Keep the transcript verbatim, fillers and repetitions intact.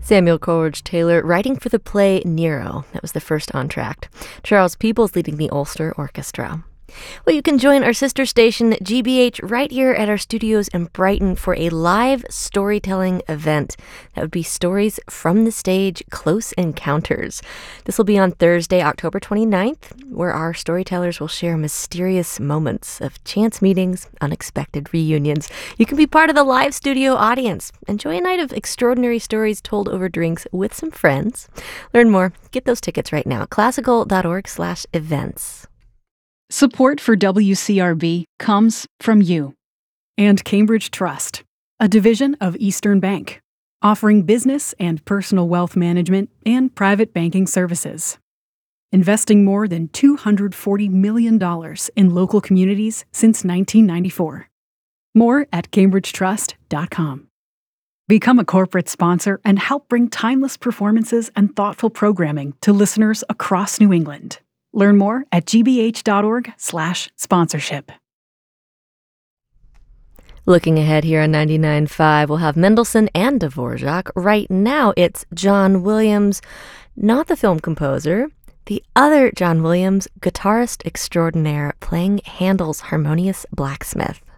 Samuel Coleridge Taylor writing for the play Nero. That was the first entr'acte. Charles Peebles leading the Ulster Orchestra. Well, you can join our sister station, G B H, right here at our studios in Brighton for a live storytelling event. That would be Stories from the Stage Close Encounters. This will be on Thursday, October twenty-ninth, where our storytellers will share mysterious moments of chance meetings, unexpected reunions. You can be part of the live studio audience. Enjoy a night of extraordinary stories told over drinks with some friends. Learn more. Get those tickets right now at classical.org slash events. Support for W C R B comes from you and Cambridge Trust, a division of Eastern Bank, offering business and personal wealth management and private banking services. Investing more than two hundred forty million dollars in local communities since nineteen ninety-four. More at cambridge trust dot com. Become a corporate sponsor and help bring timeless performances and thoughtful programming to listeners across New England. Learn more at gbh.org slash sponsorship. Looking ahead here on ninety-nine point five, we'll have Mendelssohn and Dvorak. Right now, it's John Williams, not the film composer, the other John Williams, guitarist extraordinaire, playing Handel's Harmonious Blacksmith.